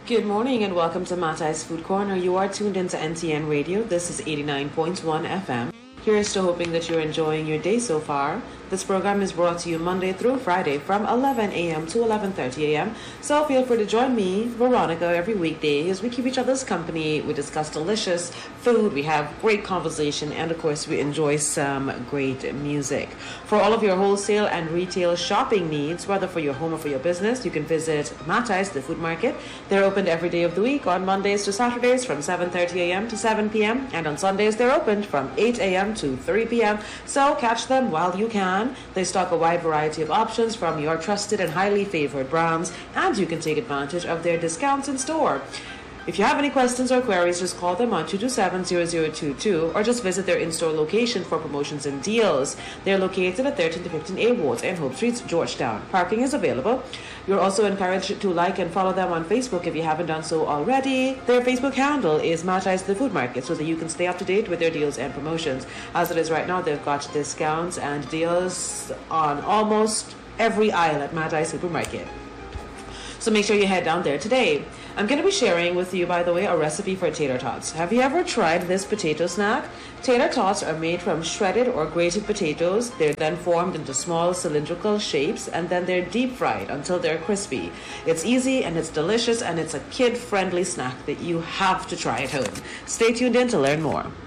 Good morning and welcome to Matai's Food Corner. You are tuned into NTN Radio. This is 89.1 FM. Here's to hoping that you're enjoying your day so far. This program is brought to you Monday through Friday from 11 a.m. to 11:30 a.m. So feel free to join me, Veronica, every weekday as we keep each other's company. We discuss delicious food, we have great conversation, and of course we enjoy some great music. For all of your wholesale and retail shopping needs, whether for your home or for your business, you can visit Matai's, the food market. They're open every day of the week on Mondays to Saturdays from 7:30 a.m. to 7 p.m. and on Sundays they're open from 8 a.m. to 3 p.m. So catch them while you can. They stock a wide variety of options from your trusted and highly favored brands, and you can take advantage of their discounts in store. If you have any questions or queries, just call them on 227-0022 or just visit their in-store location for promotions and deals. They're located at 13 to 15A Ward in Hope Street, Georgetown. Parking is available. You're also encouraged to like and follow them on Facebook if you haven't done so already. Their Facebook handle is Matai's the Food Market so that you can stay up to date with their deals and promotions. As it is right now, they've got discounts and deals on almost every aisle at Matai's Supermarket. So make sure you head down there today. I'm going to be sharing with you, by the way, a recipe for tater tots. Have you ever tried this potato snack? Tater tots are made from shredded or grated potatoes. They're then formed into small cylindrical shapes and then they're deep fried until they're crispy. It's easy and it's delicious and it's a kid-friendly snack that you have to try at home. Stay tuned in to learn more.